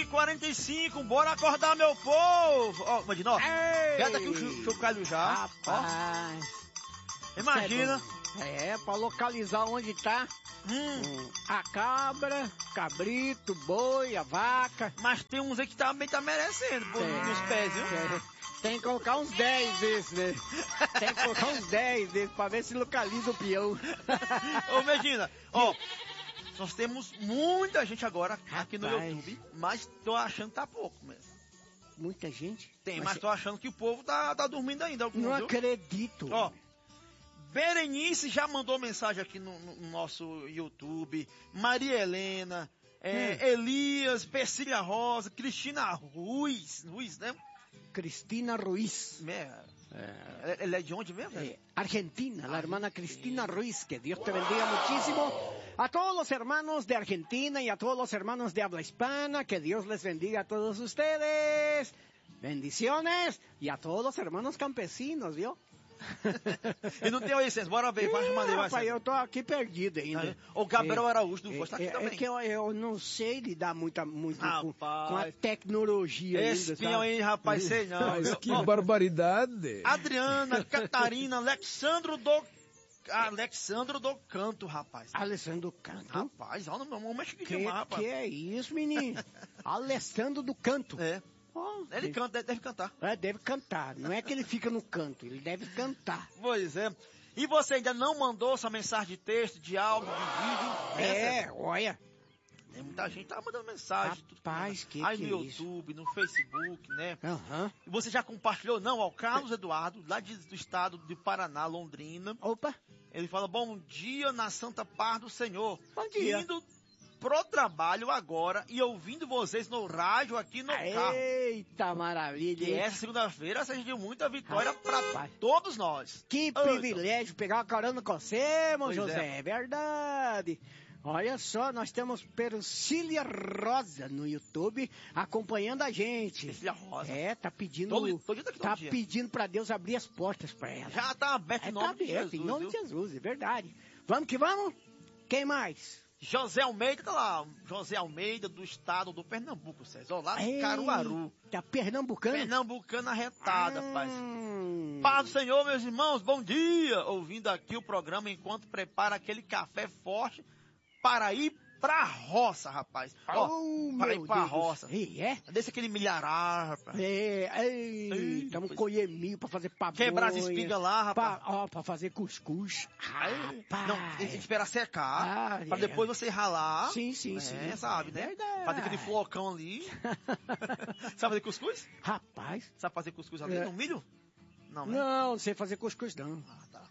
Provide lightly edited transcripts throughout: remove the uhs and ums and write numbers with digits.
9h45, bora acordar, meu povo! Ó, Mandinó, gata aqui o chocalho já. Rapaz. Ó. Imagina. Pra localizar onde tá a cabra, cabrito, boi, a vaca. Mas tem uns aí que também tá merecendo, nos pés, viu? Tem que colocar uns 10 desses, né? Tem que colocar uns 10 desses pra ver se localiza o peão. Ô, Medina, ó, nós temos muita gente agora aqui no YouTube, mas tô achando que tá pouco mesmo. Muita gente? Mas tô achando que o povo tá dormindo ainda. Alguns, não viu? Acredito. Ó, Berenice já mandou mensagem aqui no nosso YouTube, Maria Helena, Elias, Persília Rosa, Cristina Ruiz, né? Cristina Ruiz. Ela é de onde mesmo? Argentina, la hermana Cristina Ruiz. Que Dios te bendiga muchísimo. A todos los hermanos de Argentina y a todos los hermanos de habla hispana, que Dios les bendiga a todos ustedes. Bendiciones. Y a todos los hermanos campesinos, ¿vio? E não tem licença, bora ver, vai mandar. Rapaz, eu tô aqui perdido ainda. O Gabriel Araújo do Voz tá aqui também. É que eu não sei lidar muito com a tecnologia esse ainda, pinhão aí, rapaz, sei não. Mas que barbaridade. Adriana, Catarina, Alexandro do Canto, rapaz. Alessandro do Canto? Rapaz, olha o meu nome, mexe demais, rapaz. Que é isso, menino? Alessandro do Canto. Ele canta, deve cantar. Deve cantar. Não é que ele fica no canto, ele deve cantar. Pois é. E você ainda não mandou sua mensagem de texto, de áudio, de vídeo? Olha. Tem muita gente tá mandando mensagem. Rapaz, aí no YouTube, no Facebook, né? E você já compartilhou? Não, ó, o Carlos Eduardo, lá do estado de Paraná, Londrina. Opa. Ele fala, bom dia na santa paz do Senhor. Bom dia. Indo pro trabalho agora e ouvindo vocês no rádio aqui no carro. Eita, maravilha. E essa segunda-feira seja de muita vitória para todos nós. Que privilégio pegar uma carona com você, irmão José. É verdade. Olha só, nós temos Persília Rosa no YouTube acompanhando a gente. Persília Rosa. Tá pedindo. Todo dia. Pedindo pra Deus abrir as portas pra ela. Já tá aberto em nome de Jesus. Em nome de Jesus, é verdade. Vamos que vamos? Quem mais? José Almeida, tá lá. José Almeida do estado do Pernambuco, César. Lá de Caruaru. Tá pernambucano? Pernambucana arretada, rapaz. Paz do Senhor, meus irmãos, bom dia. Ouvindo aqui o programa enquanto prepara aquele café forte para ir pra roça, rapaz. Para ir pra roça. Desse aquele milharar, rapaz. Estamos colher milho pra fazer pamonha. Quebrar as espigas lá, rapaz. Pra fazer cuscuz. Não, esperar secar, pra depois você ralar. Sim. Sabe, né? Verdade. Fazer aquele flocão ali. Sabe fazer cuscuz? Rapaz. Sabe fazer cuscuz ali no milho? Não, né? Não sei fazer cuscuz não. Tá.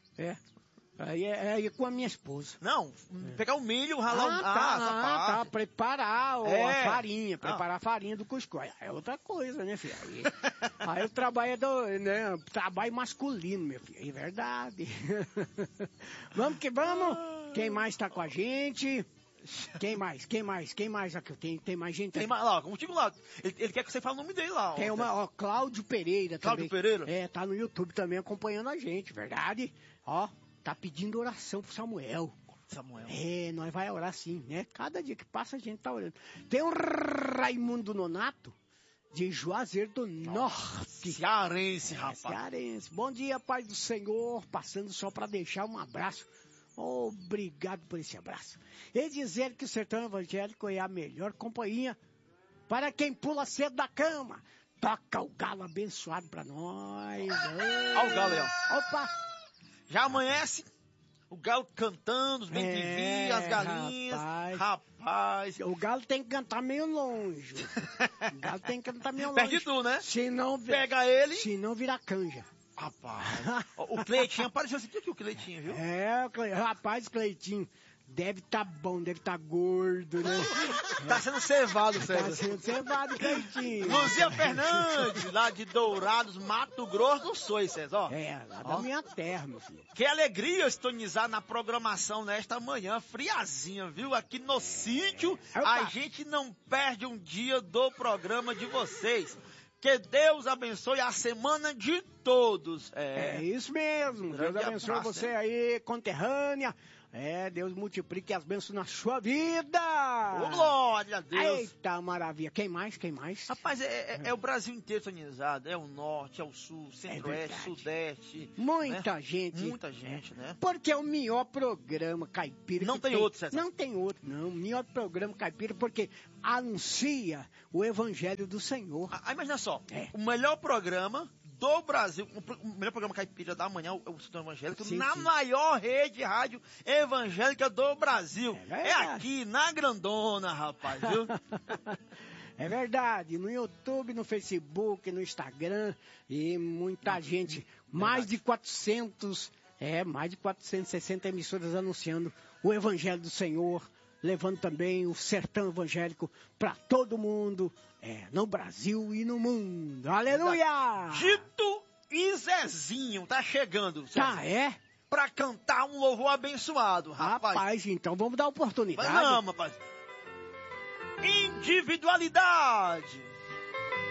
Aí com a minha esposa. Não, pegar o milho, ralar preparar a farinha, preparar a farinha do cuscuz. É outra coisa, né, filho? Aí o trabalho trabalho masculino, meu filho. É verdade. Vamos que vamos. Quem mais tá com a gente? Quem mais aqui? Tem mais gente aqui. Tem mais lá, contigo lá. Ele quer que você fale o nome dele lá. Tem Cláudio Pereira também. Cláudio Pereira? Tá no YouTube também acompanhando a gente, verdade? Tá pedindo oração pro Samuel. Nós vai orar sim, né? Cada dia que passa a gente tá orando. Tem o Raimundo Nonato, de Juazeiro do Norte. Cearense, rapaz. Cearense. Bom dia, Pai do Senhor. Passando só para deixar um abraço. Obrigado por esse abraço. E dizer que o Sertão Evangélico é a melhor companhia para quem pula cedo da cama. Toca o galo abençoado para nós. Olha o galo aí, ó. Opa! Já amanhece, o galo cantando, os bem-te-vi, as galinhas. Rapaz. O galo tem que cantar meio longe. Perde tu, né? Pega ele. Se não vira canja. Rapaz. O Cleitinho, apareceu assim aqui o Cleitinho, viu? Rapaz, Cleitinho. Deve tá bom, deve tá gordo, né? Tá sendo cevado, César. Tá sendo cevado, Cleitinho. Luzia Fernandes, lá de Dourados, Mato Grosso do Sul, César. Lá da minha terra, meu filho. Que alegria estonizar na programação nesta manhã, friazinha, viu? Aqui no sítio, a gente não perde um dia do programa de vocês. Que Deus abençoe a semana de todos. É isso mesmo. Deus abençoe você aí, conterrânea. Deus multiplique as bênçãos na sua vida. Ô, glória a Deus. Eita, maravilha. Quem mais? Rapaz, é o Brasil inteiro sintonizado. É o norte, é o sul, centro-oeste, sudeste. Muita gente. Muita gente, né? Porque é o melhor programa caipira. Não tem outro, César. Não tem outro, não. O melhor programa caipira porque anuncia o evangelho do Senhor. Imagina só. O melhor programa do Brasil, o melhor programa caipira da manhã, o Sistema Evangélico, maior rede de rádio evangélica do Brasil. É aqui, na Grandona, rapaz, viu? É verdade, no YouTube, no Facebook, no Instagram, e muita gente, mais de 460 emissoras anunciando o Evangelho do Senhor, levando também o sertão evangélico para todo mundo, no Brasil e no mundo. Aleluia! Gito e Zezinho tá chegando. Tá, pra cantar um louvor abençoado, rapaz. Rapaz, então vamos dar oportunidade. Mas não, rapaz. Individualidade.